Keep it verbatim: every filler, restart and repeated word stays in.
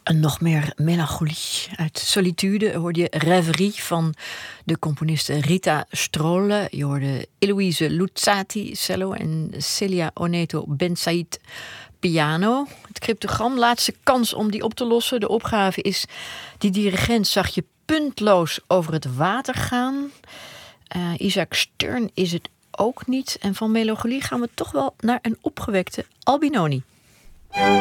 Nog meer melancholie. Uit Solitude hoorde je Rêverie van de componiste Rita Strolle. Je hoorde Eloise Luzzati, cello, en Celia Oneto Bensaïd, piano. Het cryptogram, laatste kans om die op te lossen. De opgave is, die dirigent zag je puntloos over het water gaan. Uh, Isaac Stern is het ook niet. En van melancholie gaan we toch wel naar een opgewekte Albinoni.